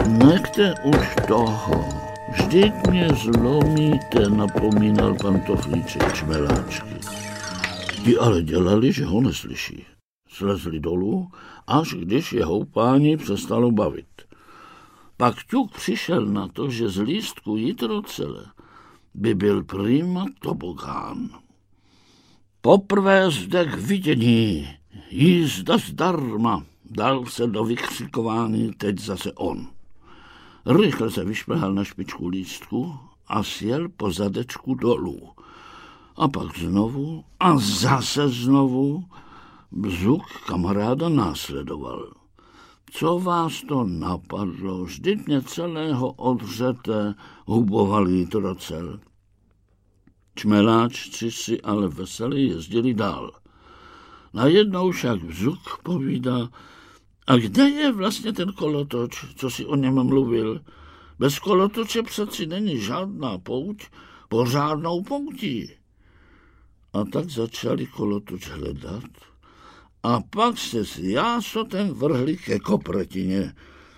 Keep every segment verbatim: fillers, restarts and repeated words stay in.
Nechte už toho. Vždyť mě zlomíte, napomínal pantoflíček čmeláčky. Ti ale dělali, že ho neslyší. Slezli dolů, až když je houpání přestalo bavit. Pak Ťuk přišel na to, že z lístku jitrocele by byl prima tobogán. Poprvé zde k vidění, jízda zdarma, dal se do vykřikování teď zase on. Rychle se vyšplhal na špičku lístku a sjel po zadečku dolů. A pak znovu a zase znovu Bzuk kamaráda následoval. Co vás to napadlo? Vždyť mě celého odřete, huboval jitrocel. Čmeláčci si ale veselě jezdili dál. Najednou však Bzuk povídá: a kde je vlastně ten kolotoč, co si o něm mluvil? Bez kolotoče přeci není žádná pouť pořádnou poutí. A tak začali kolotoč hledat a pak se s jásotem vrhli ke kopretině.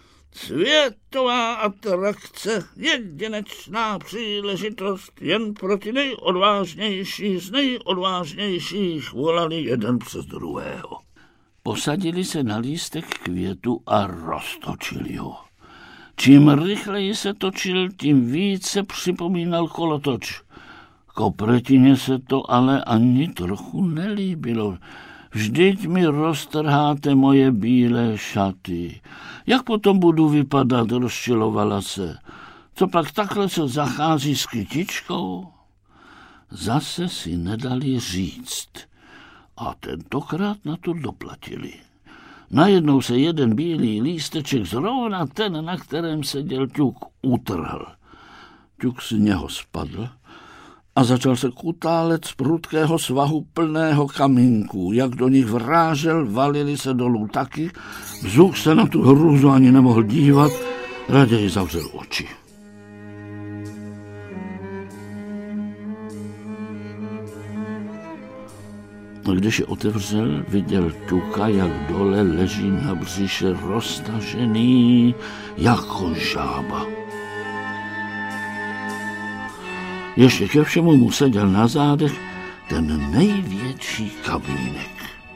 Světová atrakce, jedinečná příležitost, jen pro ty nejodvážnější z nejodvážnějších, volali jeden přes druhého. Posadili se na lístek květu a roztočili ho. Čím rychleji se točil, tím více připomínal kolotoč. Kopretině se to ale ani trochu nelíbilo. Vždyť mi roztrháte moje bílé šaty. Jak potom budu vypadat, rozčilovala se. Co pak takhle se zachází s kytičkou? Zase si nedali říct. A tentokrát na to doplatili. Najednou se jeden bílý lísteček, zrovna ten, na kterém seděl Ťuk, utrhl. Ťuk z něho spadl a začal se kutálet z prudkého svahu plného kamínků. Jak do nich vrážel, valili se dolů taky. Bzuk se na tu hruzu ani nemohl dívat, raději zavřel oči. A když je otevřel, viděl Ťuka, jak dole leží na břiše roztažený jako žába. Ještě ke všemu mu seděl na zádech ten největší kamínek.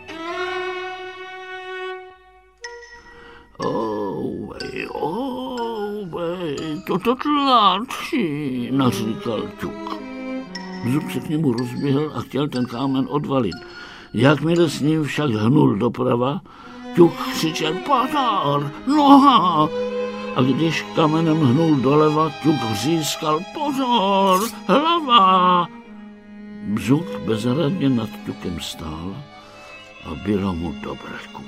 Ouvej, ouvej, to to tlačí, naříkal Ťuk. Bzuk se k němu rozběhl a chtěl ten kámen odvalit. Jakmile s ním však hnul doprava, Ťuk křičel: pozor, noha! A když kamenem hnul doleva, Ťuk vřískal: pozor, hlava! Bzuk bezradně nad Ťukem stál a bylo mu do breku.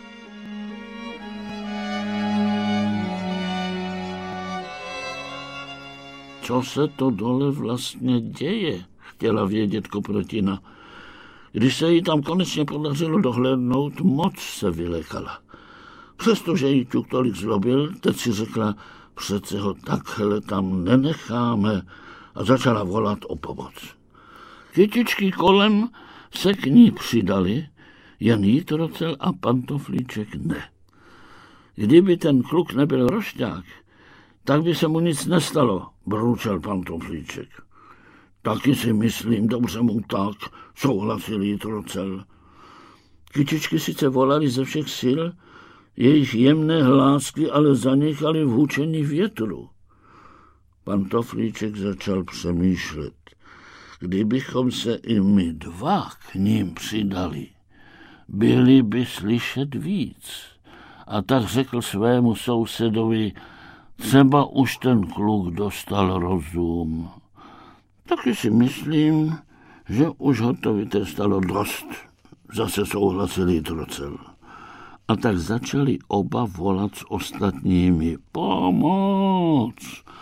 Co se to dole vlastně děje, chtěla vědět koprotina. Když se jí tam konečně podařilo dohlédnout, moc se vylekala. Přestože jí Ťuk tolik zlobil, teď si řekla: přece ho takhle tam nenecháme, a začala volat o pomoc. Kytičky kolem se k ní přidali, jen jitrocel a pantoflíček ne. Kdyby ten kluk nebyl rošťák, tak by se mu nic nestalo, bručel pantoflíček. Taky si myslím, dobře mu tak, souhlasil jitrocel. Kytičky sice volali ze všech sil, jejich jemné hlásky ale zanikaly v hučení větru. Pantoflíček začal přemýšlet. Kdybychom se i my dva k ním přidali, byli by slyšet víc. A tak řekl svému sousedovi: třeba už ten kluk dostal rozum. Taky si myslím, že už ho to vytrestalo dost, zase souhlasil jitrocel. A tak začali oba volat s ostatními: pomoc,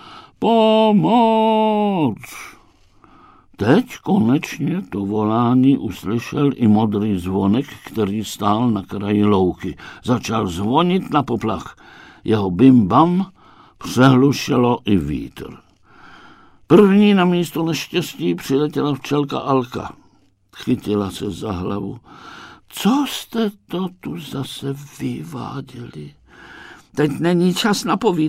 pomoc. Teď konečně to volání uslyšel i modrý zvonek, který stál na kraji louky. Začal zvonit na poplach. Jeho bim-bam přehlušelo i vítr. První na místo neštěstí přiletěla včelka Alka. Chytila se za hlavu. Co jste to tu zase vyváděli? Teď není čas na povídání.